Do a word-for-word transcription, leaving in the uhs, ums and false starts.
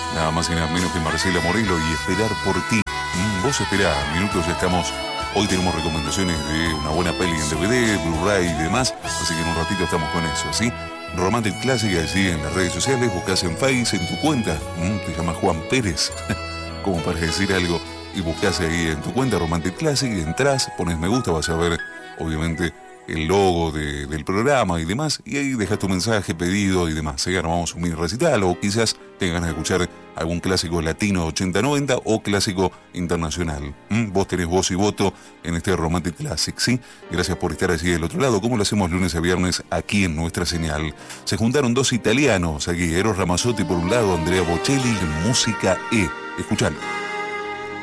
nada más y nada menos que Marcela Morelo y Esperar por ti. Mm, vos esperá, minutos ya estamos. Hoy tenemos recomendaciones de una buena peli en D V D, Blu-ray y demás, así que en un ratito estamos con eso, ¿sí? Romantic Classic, allí en las redes sociales, buscás en Face, en tu cuenta, mm, te llamas Juan Pérez, como para decir algo, y buscás ahí en tu cuenta Romantic Classic, entrás, pones me gusta, vas a ver, obviamente, el logo de, del programa y demás, y ahí dejas tu mensaje, pedido y demás. ¿sí? Armamos un mini recital o quizás tengas ganas de escuchar algún clásico latino ochenta noventa o clásico internacional. ¿Mm? Vos tenés voz y voto en este Romantic Classic, ¿sí? Gracias por estar allí del otro lado, como lo hacemos lunes a viernes aquí en nuestra señal. Se juntaron dos italianos aquí, Eros Ramazzotti por un lado, Andrea Bocelli en Música E. Escuchalo.